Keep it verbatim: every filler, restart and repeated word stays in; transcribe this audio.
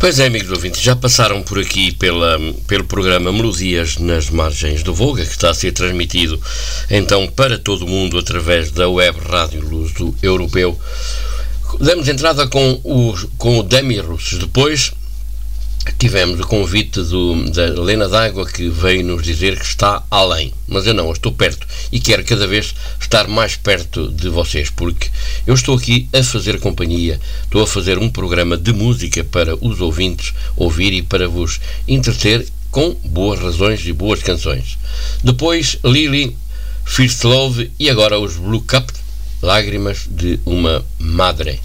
Pois é, amigos ouvintes, já passaram por aqui pela, pelo programa Melodias nas Margens do Volga, que está a ser transmitido então para todo o mundo através da web Rádio Luso Europeu. Demos entrada com o, com o Demi Russos. Depois tivemos o convite do, da Helena D'Água, que veio nos dizer que está além, mas eu não, eu estou perto e quero cada vez estar mais perto de vocês, porque eu estou aqui a fazer companhia, estou a fazer um programa de música para os ouvintes ouvir e para vos entreter com boas razões e boas canções. Depois Lily, First Love e agora os Blue Cup, Lágrimas de uma Madre.